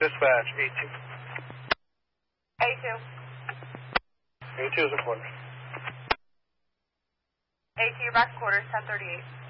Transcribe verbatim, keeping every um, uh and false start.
Dispatch, A two. A two. A two is in quarters. A two, you're back to quarters, ten thirty-eight.